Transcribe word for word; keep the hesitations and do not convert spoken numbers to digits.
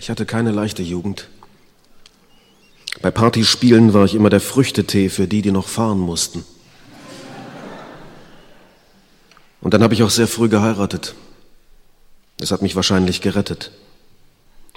Ich hatte keine leichte Jugend. Bei Partyspielen war ich immer der Früchtetee für die, die noch fahren mussten. Und dann habe ich auch sehr früh geheiratet. Das hat mich wahrscheinlich gerettet.